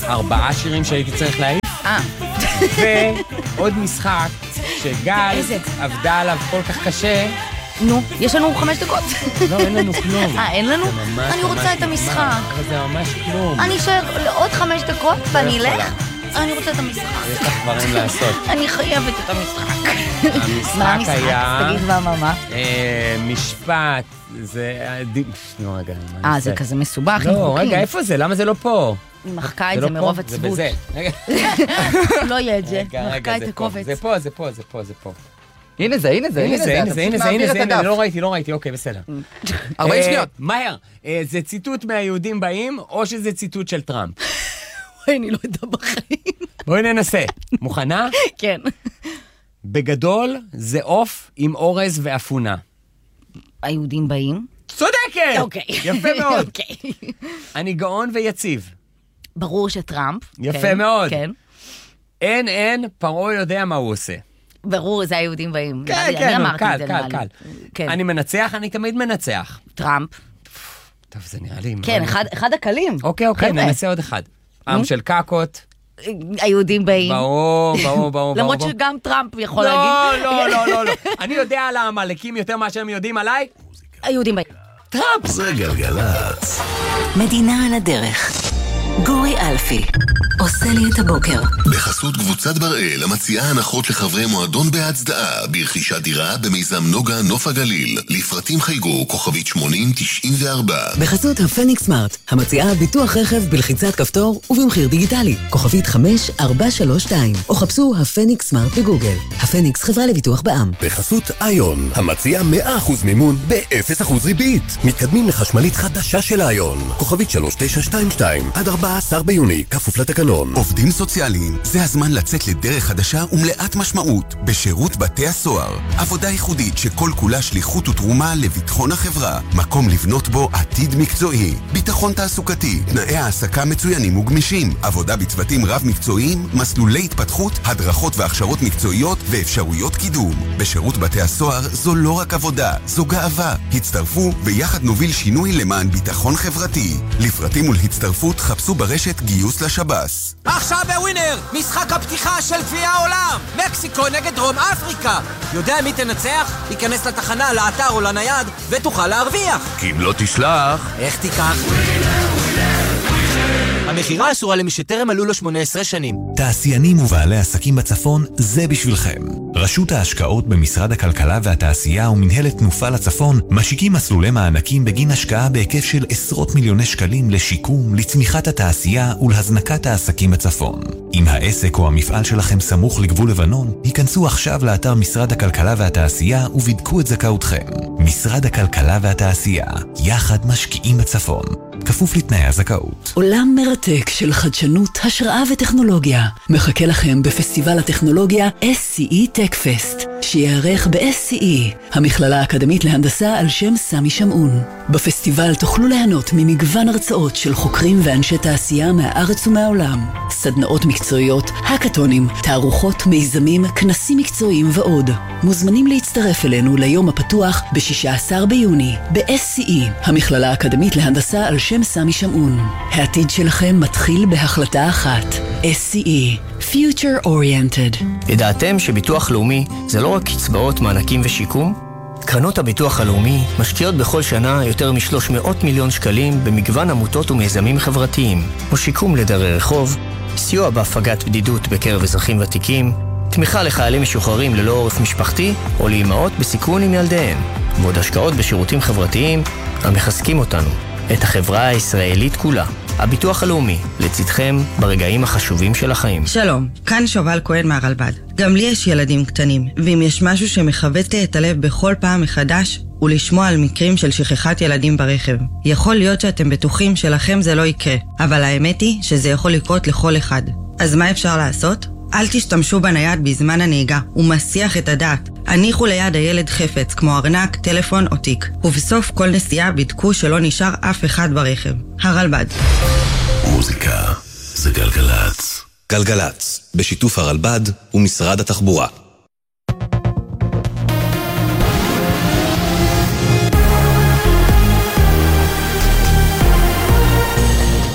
4 שירים שהייתי צריך להעיף. ועוד משחק שגל עבדה עליו כל כך קשה. נו, יש לנו 5 דקות. לא, אין לנו כלום. אין לנו? אני רוצה את המשחק. אבל זה ממש כלום. אני אשאר לעוד 5 דקות ואני אלך. אני רוצה את המשחק. יש לך דברים לעשות. אני חייבת את המשחק. המשחק היה... תגיד מה? משפט, זה... נו, רגע. זה כזה מסובך. לא, רגע, איפה זה? למה זה לא פה? היא מחקה את זה מרוב עצבות. זה בזה. לא יהיה את זה. מחקה את הקובץ. זה פה. הנה זה, לא ראיתי, אוקיי, בסדר. 40 שניות. מהר, זה ציטוט מהיהודים באים, או שזה ציטוט של טראמפ? אני לא יודע בחיים. בואי ננסה. מוכנה? כן. בגדול, זה עוף עם אורז ואפונה. היהודים באים? צודקת! אוקיי. יפה מאוד. אוקיי. אני גאון ויציב. ברור שטראמפ. יפה מאוד. כן. אין, פרעה יודע מה הוא עושה. ברור, זה היהודים באים. כן, קל. אני מנצח, אני תמיד מנצח. טראמפ. טוב, זה נראה לי... כן, אחד הקלים. אוקיי, ננסה עוד אחד. עם של קקות. היהודים באים. ברור. למרות שגם טראמפ יכול להגיד. לא. אני יודע על העמלקים יותר מאשר הם יודעים עליי. היהודים באים. טראמפ. זה גלגלצ. מדינה על הדרך. גורי אלפי עושה לי את הבוקר. בחסות קבוצת בראל המציעה הנחות לחברי מועדון בהצדעה ברכישת דירה במיזם נוגה נוף הגליל. לפרטים חייגו כוכבית 8094. בחסות הפניקס סמארט המציעה ביטוח רכב בלחיצת כפתור ובמחיר דיגיטלי כוכבית 5432 או חפשו הפניקס סמארט בגוגל. הפניקס חברה לביטוח בע"מ. בחסות איון המציעה 100% מימון ב-0% ריבית. מתקדמים לחשמלית חדשה של איון כוכבית 3922 עד 14 ביוני, כפוף לתקנון. עובדים סוציאליים, זה הזמן לצאת לדרך חדשה ומלאת משמעות בשירות בתי הסוהר. עבודה ייחודית שכל כולה שליחות ותרומה לביטחון החברה. מקום לבנות בו עתיד מקצועי. ביטחון תעסוקתי, תנאי העסקה מצוינים וגמישים. עבודה בצוותים רב מקצועיים, מסלולי התפתחות, הדרכות והכשרות מקצועיות ואפשרויות קידום. בשירות בתי הסוהר זו לא רק עבודה, זו גאווה. הצטרפו ויחד נוביל שינוי למען ביטחון חברתי. לפרטים ולהצטרפות חפשו ברשת גיוס לשב"ס. עכשיו בווינר, משחק הפתיחה של גביע העולם, מקסיקו נגד דרום אפריקה. יודע מי תנצח? ייכנס לתחנה, לאתר או לנייד ותוכל להרוויח. כי אם לא תשלח, איך תיקח? המחירה אסורה למי שטרם מלאו לו 18 שנים. תעשיינים ובעלי עסקים בצפון, זה בשבילכם. רשות ההשקעות במשרד הכלכלה והתעשייה ומנהלת תנופה לצפון משיקים מסלולי מענקים בגין השקעה בהיקף של עשרות מיליוני שקלים לשיקום, לצמיחת התעשייה ולהזנקת העסקים בצפון. אם העסק או המפעל שלכם סמוך לגבול לבנון, היכנסו עכשיו לאתר משרד הכלכלה והתעשייה ובדקו את זכאותכם. משרד הכלכלה והתעשייה, יחד משקיעים בצפון. כפוף לתנאי הזכאות. עולם מרתק של חדשנות, השראה וטכנולוגיה מחכה לכם בפסטיבל הטכנולוגיה SCE Tech Fest, שיערך ב-SCE, המכללה האקדמית להנדסה על שם סמי שמעון. בפסטיבל תוכלו ליהנות ממגוון הרצאות של חוקרים ואנשי תעשייה מהארץ ומהעולם, סדנאות מקצועיות, הקטונים, תערוכות, מיזמים, כנסים מקצועיים ועוד. מוזמנים להצטרף אלינו ליום הפתוח ב-16 ביוני ב-SCE, המכללה האקדמית להנדסה על שם סמי שמעון. העתיד שלכם מתחיל בהחלטה אחת. SCE, Future Oriented. ידעתם שביטוח לאומי זה לא רק קצבאות, מענקים ושיקום? קרנות הביטוח הלאומי משקיעות בכל שנה יותר מ-300 מיליון שקלים במגוון עמותות ומיזמים חברתיים, כמו שיקום לדרי רחוב, סיוע בהפגת בדידות בקרב אזרחים ותיקים, תמיכה לחיילים משוחררים ללא עורף משפחתי או לאימהות בסיכון עם ילדיהן, ועוד השקעות בשירותים חברתיים המחזקים אותנו, את החברה הישראלית כולה. הביטוח הלאומי, לצדכם ברגעים החשובים של החיים. שלום, כאן שובל כהן מהרלב"ד. גם לי יש ילדים קטנים, ואם יש משהו שמחבט לי את הלב בכל פעם מחדש, הוא לשמוע על מקרים של שכחת ילדים ברכב. יכול להיות שאתם בטוחים שלכם זה לא יקרה, אבל האמת היא שזה יכול לקרות לכל אחד. אז מה אפשר לעשות? אל תשתמשו בנייד בזמן הנהיגה, הוא מסיח את הדעת. הניחו ליד הילד חפץ, כמו ארנק, טלפון או תיק. ובסוף כל נסיעה בדקו שלא נשאר אף אחד ברכב. הרלב"ד. מוזיקה זה גלגלצ. גלגלצ, בשיתוף הרלב"ד ומשרד התחבורה.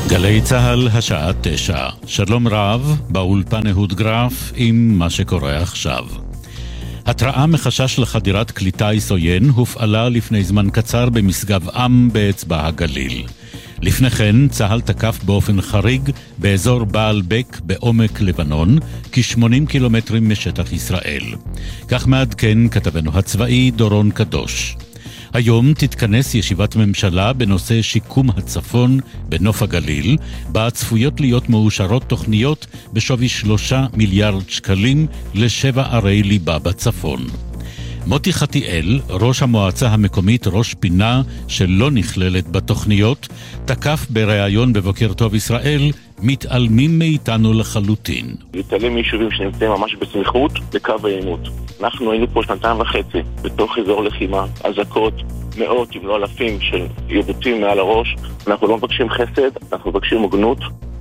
גלי צהל, השעה 9. שלום רב, באולפן אהוד גרף עם מה שקורה עכשיו. התראה מחשש לחדירת כלי טיס עוין הופעלה לפני זמן קצר במשגב עם באצבע הגליל. לפני כן צהל תקף באופן חריג באזור בעל בק בעומק לבנון, כ-80 קילומטרים משטח ישראל. כך מעדכן כתבנו הצבאי דורון קדוש. היום תתכנס ישיבת ממשלה בנושא שיקום הצפון בנוף הגליל, בה צפויות להיות מאושרות תוכניות בשווי 3 מיליארד שקלים ל7 ערי ליבה בצפון. מוטי חתיאל, ראש המועצה המקומית ראש פינה שלא נכללת בתוכניות, תקף בריאיון בבוקר טוב ישראל, מתעלמים מאיתנו לחלוטין. מתעלם מיישובים שנמצאים ממש בסמיכות לקו העימות. אנחנו היינו פה 2.5 בתוך אזור לחימה, אזעקות, מאות אם לא אלפים של יבוטים מעל הראש. אנחנו לא מבקשים חסד, אנחנו מבקשים הוגנות.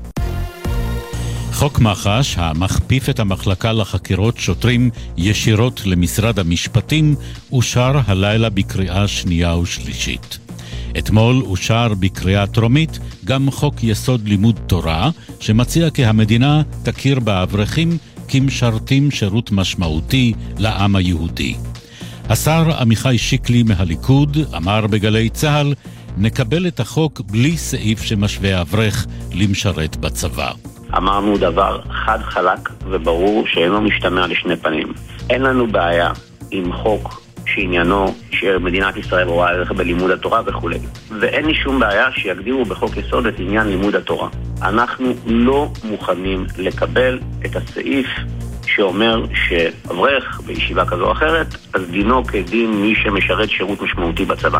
חוק מח"ש, המכפיף את המחלקה לחקירות שוטרים ישירות למשרד המשפטים, אושר הלילה בקריאה שנייה ושלישית. אתמול אושר בקריאה טרומית גם חוק יסוד לימוד תורה, שמציע כי המדינה תכיר באברכים כמשרתים שירות משמעותי לעם היהודי. השר עמיחי שיקלי מהליכוד אמר בגלי צהל, נקבל את החוק בלי סעיף שמשווה אברך למשרת בצבא. אמרנו דבר חד חלק וברור שאינו משתמע לשני פנים. אין לנו בעיה עם חוק שעניינו שמדינת ישראל רואה ערך בלימוד התורה וכו'. ואין לי שום בעיה שיגדירו בחוק יסוד את עניין לימוד התורה. אנחנו לא מוכנים לקבל את הסעיף שאומר שאברך בישיבה כזו או אחרת, אז דינו כדין מי שמשרת שירות משמעותי בצבא.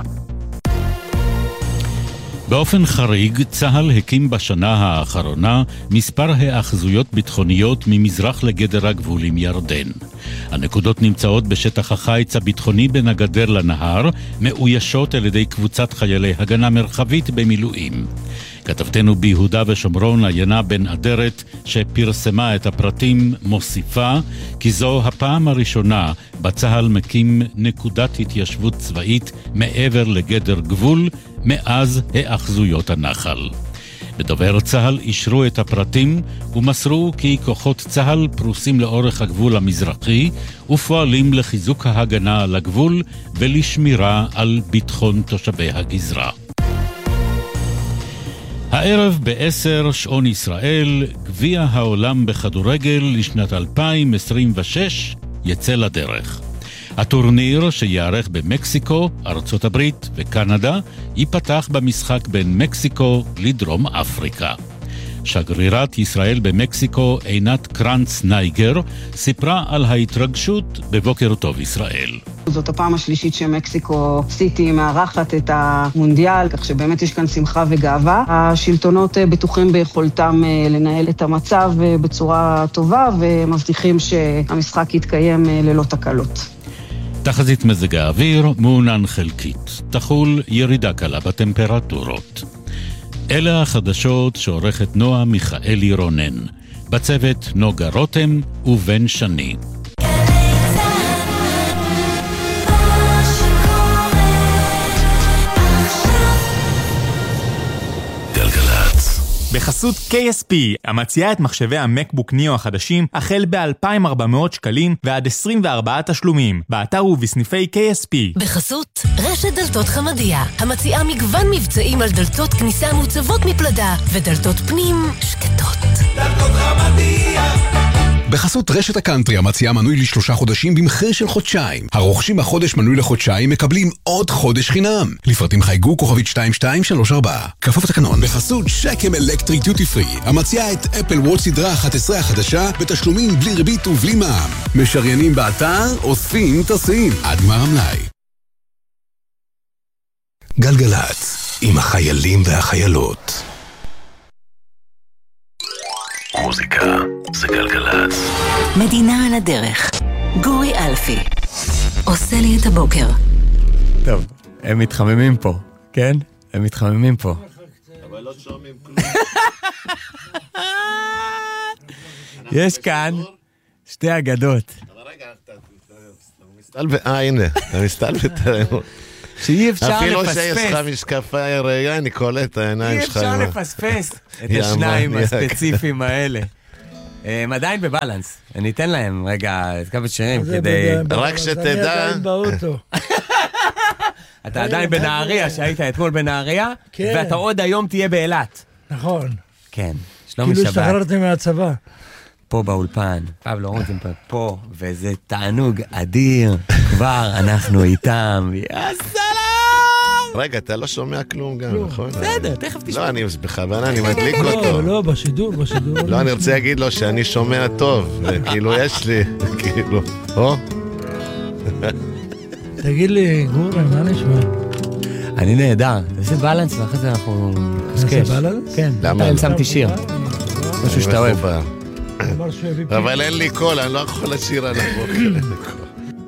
באופן חריג, צהל הקים בשנה האחרונה מספר האחזויות ביטחוניות ממזרח לגדר הגבול עם ירדן. הנקודות נמצאות בשטח החיץ הביטחוני בין הגדר לנהר, מאוישות על ידי קבוצת חיילי הגנה מרחבית במילואים. כתבתנו ביהודה ושומרון עיינה בן אדרת, שפרסמה את הפרטים, מוסיפה כי זו הפעם הראשונה בצהל מקים נקודת התיישבות צבאית מעבר לגדר גבול מאז האחזויות הנחל. בדובר צהל אישרו את הפרטים ומסרו כי כוחות צהל פרוסים לאורך הגבול המזרחי ופועלים לחיזוק ההגנה על הגבול ולשמירה על ביטחון תושבי הגזרה. הערב ב-10 שעון ישראל, גביע העולם בכדורגל לשנת 2026 יצא לדרך. הטורניר שיערך במקסיקו, ארצות הברית וקנדה ייפתח במשחק בין מקסיקו לדרום אפריקה. שגרירת ישראל במקסיקו עינת קרנץ נייגר סיפרה על ההתרגשות בבוקר טוב ישראל. זאת הפעם השלישית שמקסיקו סיטי מארחת את המונדיאל, כך שבאמת יש כאן שמחה וגאווה. השלטונות בטוחים ביכולתם לנהל את המצב בצורה טובה ומבטיחים שהמשחק יתקיים ללא תקלות. תחזית מזג האוויר מעונן חלקית. תחול ירידה קלה בטמפרטורות. אלה החדשות שעורכת נועה מיכאלי רונן. בצוות נוגה רותם ובן שני. בחסות KSP, המציעה את מחשבי המקבוק ניו החדשים, החל ב-2,400 שקלים ועד 24 תשלומים, באתר ובסניפי KSP. בחסות רשת דלתות חמדיה, המציעה מגוון מבצעים על דלתות כניסה מוצבות מפלדה, ודלתות פנים שקטות. דלתות חמדיה. בחסות רשת הקאנטרי, המציעה מנוי ל3 חודשים במחיר של חודשיים. הרוכשים בחודש מנוי לחודשיים מקבלים עוד חודש חינם. לפרטים חייגו כוכבית 2234. כפוף לתקנון. בחסות שקם אלקטריק דיוטי פרי, המציעה את אפל וואץ' סדרה 11 החדשה בתשלומים בלי ריבית ובלי מע"מ. משריינים באתר, אוספים, טסים. עד גמר המלאי. גלגלץ, עם החיילים והחיילות. מוזיקה זה גלגלץ. מדינה על הדרך. גורי אלפי. עושה לי את הבוקר. טוב, הם מתחממים פה, כן? הם מתחממים פה. אבל לא שומעים כלום. יש כאן שתי אגדות. אבל רגע, אתה מסתלבט, הנה, אתה מסתלבט עלינו. שאי אפשר לפספס. אפילו שיש לך משקפי ראייה, אני קולט את העיניים שלך. אי אפשר לפספס את השניים הספציפיים האלה. הם עדיין בבלנס. אני אתן להם רגע כמה שירים כדי... רק שתדע... אתה עדיין בנהריה, שהיית אתמול בנהריה, ואתה עוד היום תהיה באילת. נכון. כן, שלומי כאילו שבת. השתחררתי מהצבא. פה באולפן, פבלו רוזנברג פה, וזה תענוג אדיר, כבר אנחנו איתם, סלאם! רגע, אתה לא שומע כלום גם, נכון? בסדר, תכף תשמע. לא, אני בכוונה, אני מדליק אותו. לא, בשידור. לא, אני רוצה להגיד לו שאני שומע טוב, וכאילו יש לי, כאילו, תגיד לי, גורי, מה נשמע? אני נהדר, איזה בלנס, ואחרי זה אנחנו נקשקש. איזה בלנס? כן, אני שמתי שיר. משהו שאתה אוהב. אבל אין לי קול, אני לא יכול לשיר על הבוקר.